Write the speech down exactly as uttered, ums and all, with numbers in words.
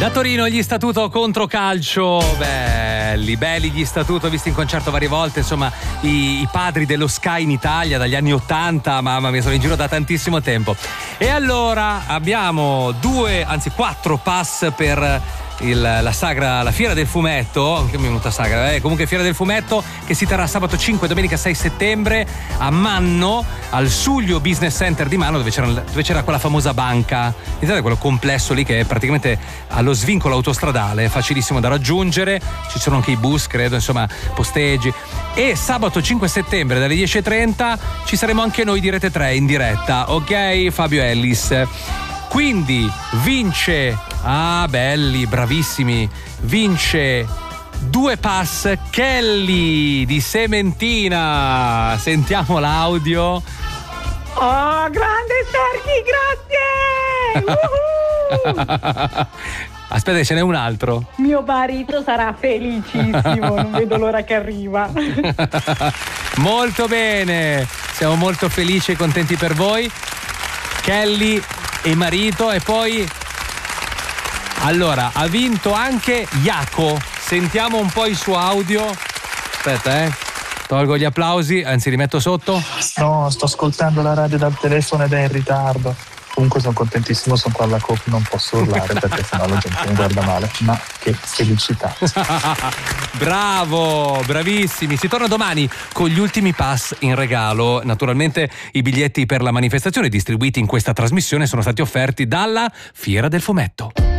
Da Torino gli Statuto contro calcio, belli, belli gli Statuto, visti in concerto varie volte, insomma i, i padri dello Sky in Italia dagli anni ottanta, mamma mia, sono in giro da tantissimo tempo. E allora abbiamo due, anzi quattro pass per il, la sagra, la Fiera del Fumetto, anche mi è venuta sagra, eh, comunque Fiera del Fumetto che si terrà sabato cinque, domenica sei settembre a Manno, al Suglio Business Center di Manno, dove c'era, dove c'era quella famosa banca, quello complesso lì che è praticamente allo svincolo autostradale, facilissimo da raggiungere, ci sono anche i bus, credo, insomma, posteggi. E sabato cinque settembre dalle dieci e trenta ci saremo anche noi di Rete tre in diretta, ok? Fabio Ellis. Quindi vince, ah belli, bravissimi, vince due pass Kelly di Sementina. Sentiamo l'audio. Oh, grande Serghi, grazie! Aspetta, ce n'è un altro. Mio marito sarà felicissimo, non vedo l'ora che arriva. Molto bene, siamo molto felici e contenti per voi, Kelly e marito. E poi allora ha vinto anche Jaco, sentiamo un po' il suo audio. Aspetta, eh tolgo gli applausi, anzi li metto sotto. No, sto ascoltando la radio dal telefono ed è in ritardo. Comunque sono contentissimo, sono qua alla C O P, non posso urlare perché sennò la gente mi guarda male. Ma che felicità. Bravo, bravissimi. Si torna domani con gli ultimi pass in regalo. Naturalmente i biglietti per la manifestazione distribuiti in questa trasmissione sono stati offerti dalla Fiera del Fumetto.